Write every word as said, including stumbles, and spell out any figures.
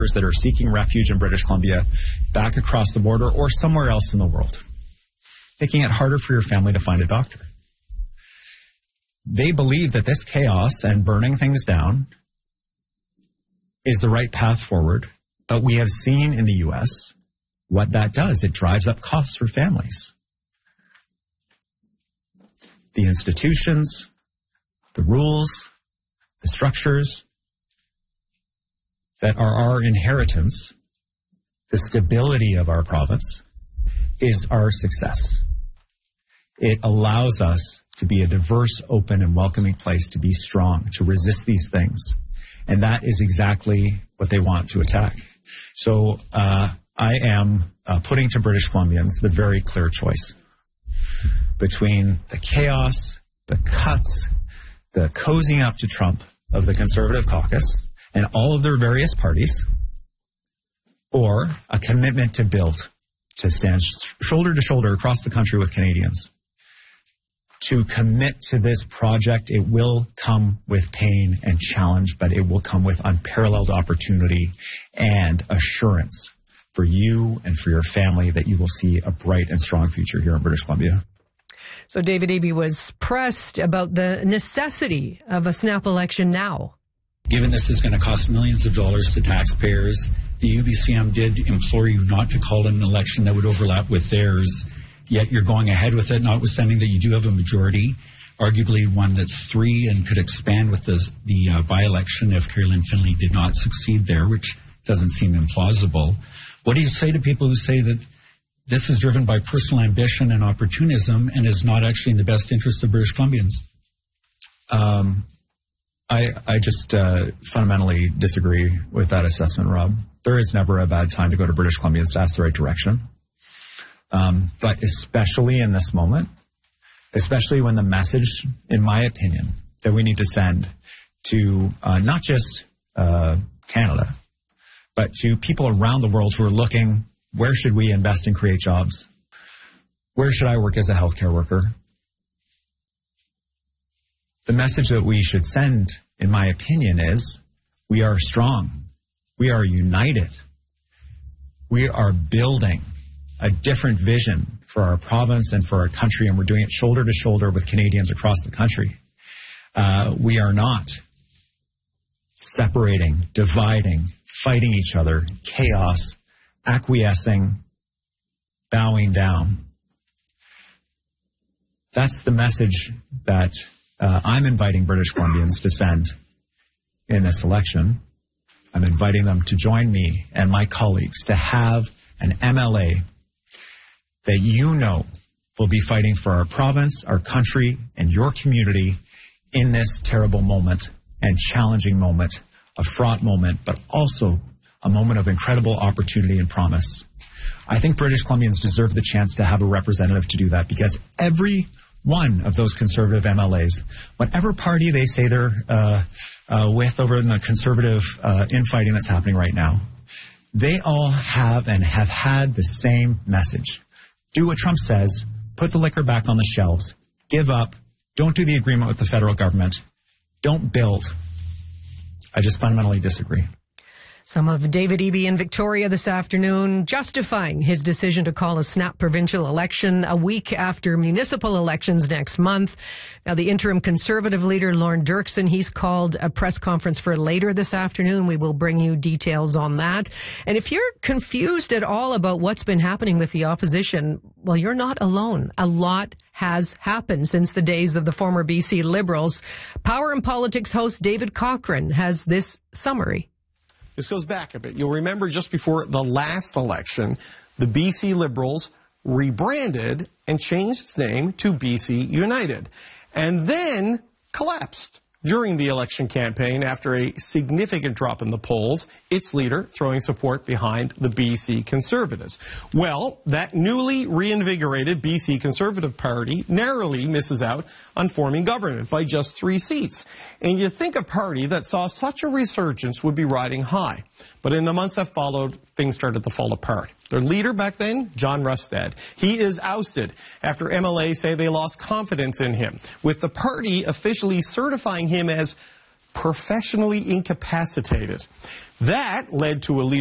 that are seeking refuge in British Columbia back across the border or somewhere else in the world, making it harder for your family to find a doctor. They believe that this chaos and burning things down is the right path forward, but we have seen in the U S what that does. It drives up costs for families. The institutions, the rules, the structures that are our inheritance, the stability of our province, is our success. It allows us to be a diverse, open, and welcoming place, to be strong, to resist these things. And that is exactly what they want to attack. So uh, I am uh, putting to British Columbians the very clear choice between the chaos, the cuts, the cozying up to Trump of the Conservative caucus and all of their various parties, or a commitment to build, to stand sh- shoulder to shoulder across the country with Canadians. To commit to this project, it will come with pain and challenge, but it will come with unparalleled opportunity and assurance for you and for your family that you will see a bright and strong future here in British Columbia. So David Eby was pressed about the necessity of a snap election now. Given this is going to cost millions of dollars to taxpayers, the U B C M did implore you not to call an election that would overlap with theirs, yet you're going ahead with it, notwithstanding that you do have a majority, arguably one that's three and could expand with the, the uh, by-election if Carolyn Finley did not succeed there, which doesn't seem implausible. What do you say to people who say that this is driven by personal ambition and opportunism and is not actually in the best interest of British Columbians? Um, I, I just uh, fundamentally disagree with that assessment, Rob. There is never a bad time to go to British Columbians to ask the right direction. Um, but especially in this moment, especially when the message, in my opinion, that we need to send to uh, not just uh, Canada, but to people around the world who are looking, where should we invest and create jobs? Where should I work as a healthcare worker? The message that we should send, in my opinion, is we are strong. We are united. We are building a different vision for our province and for our country, and we're doing it shoulder to shoulder with Canadians across the country. Uh, we are not separating, dividing, fighting each other, chaos, acquiescing, bowing down. That's the message that uh, I'm inviting British Columbians to send in this election. I'm inviting them to join me and my colleagues to have an M L A that you know will be fighting for our province, our country, and your community in this terrible moment and challenging moment, a fraught moment, but also a moment of incredible opportunity and promise. I think British Columbians deserve the chance to have a representative to do that, because every one of those Conservative M L As, whatever party they say they're uh, uh, with over in the Conservative uh, infighting that's happening right now, they all have and have had the same message. Do what Trump says, put the liquor back on the shelves, give up, don't do the agreement with the federal government, don't build. I just fundamentally disagree. Some of David Eby in Victoria this afternoon justifying his decision to call a snap provincial election a week after municipal elections next month. Now, the interim Conservative leader, Lorne Dirksen, he's called a press conference for later this afternoon. We will bring you details on that. And if you're confused at all about what's been happening with the opposition, well, you're not alone. A lot has happened since the days of the former B C Liberals. Power and Politics host David Cochrane has this summary. This goes back a bit. You'll remember just before the last election, the B C Liberals rebranded and changed its name to B C United, and then collapsed during the election campaign after a significant drop in the polls, its leader throwing support behind the B C Conservatives. Well, that newly reinvigorated B C Conservative Party narrowly misses out on forming government by just three seats. And you'd think a party that saw such a resurgence would be riding high. But in the months that followed, things started to fall apart. Their leader back then, John Rustad, he is ousted after M L As say they lost confidence in him, with the party officially certifying him as professionally incapacitated. That led to a